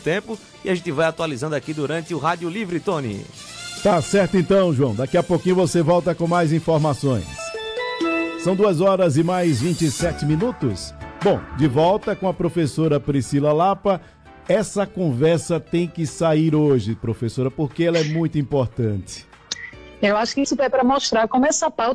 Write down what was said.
tempo e a gente vai atualizando aqui durante o Rádio Livre, Tony. Tá certo então, João. Daqui a pouquinho você volta com mais informações. São 2 horas e mais 27 minutos. Bom, de volta com a professora Priscila Lapa. Essa conversa tem que sair hoje, professora, porque ela é muito importante. Eu acho que isso é para mostrar como essa pauta